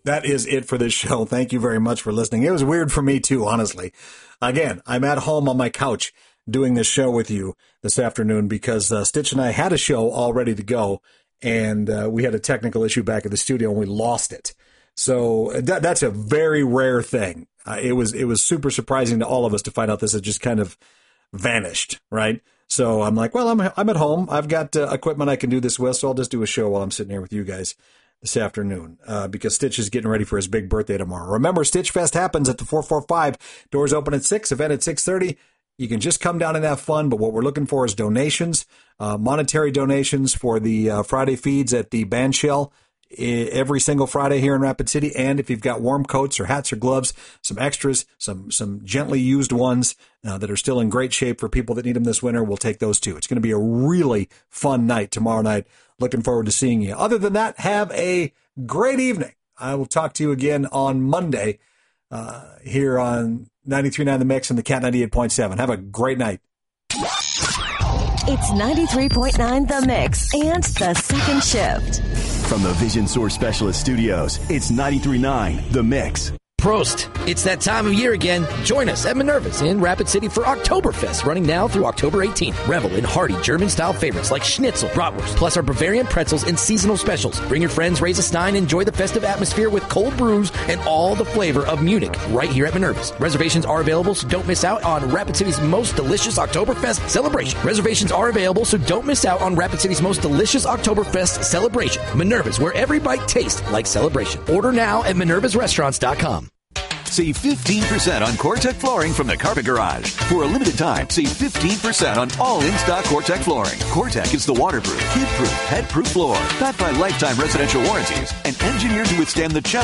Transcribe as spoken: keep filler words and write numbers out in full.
That is it for this show. Thank you very much for listening. It was weird for me too, honestly. Again, I'm at home on my couch doing this show with you this afternoon because uh, Stitch and I had a show all ready to go, and uh, we had a technical issue back at the studio and we lost it. So that, that's a very rare thing. Uh, it was it was super surprising to all of us to find out this had just kind of vanished, right? So I'm like, well, I'm I'm at home. I've got uh, equipment I can do this with, so I'll just do a show while I'm sitting here with you guys this afternoon uh, because Stitch is getting ready for his big birthday tomorrow. Remember, Stitch Fest happens at the four forty-five. Doors open at six, event at six thirty. You can just come down and have fun, but what we're looking for is donations, uh, monetary donations for the uh, Friday feeds at the band shell every single Friday here in Rapid City. And if you've got warm coats or hats or gloves, some extras, some some gently used ones uh, that are still in great shape for people that need them this winter, we'll take those too. It's going to be a really fun night tomorrow night. Looking forward to seeing you. Other than that, have a great evening. I will talk to you again on Monday uh, here on ninety-three point nine The Mix and the Cat ninety-eight point seven. Have a great night. It's ninety-three point nine The Mix and The Second Shift. From the Vision Source Specialist Studios, it's ninety-three point nine The Mix. Prost. It's that time of year again. Join us at Minerva's in Rapid City for Oktoberfest, running now through October eighteenth. Revel in hearty German-style favorites like Schnitzel, Bratwurst, plus our Bavarian pretzels and seasonal specials. Bring your friends, raise a stein, enjoy the festive atmosphere with cold brews and all the flavor of Munich right here at Minerva's. Reservations are available, so don't miss out on Rapid City's most delicious Oktoberfest celebration. Reservations are available, so don't miss out on Rapid City's most delicious Oktoberfest celebration. Minerva's, where every bite tastes like celebration. Order now at minervas restaurants dot com. Save fifteen percent on Core-Tech flooring from the Carpet Garage. For a limited time, save fifteen percent on all in-stock Core-Tech flooring. Core-Tech is the waterproof, kid-proof, pet-proof floor, backed by lifetime residential warranties and engineered to withstand the challenge